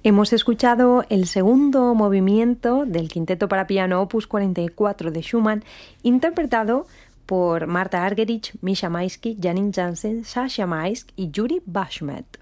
Hemos escuchado el segundo movimiento del Quinteto para piano Opus 44 de Schumann, interpretado por Marta Argerich, Misha Maisky, Janine Jansen, Sasha Maisk y Yuri Bashmet.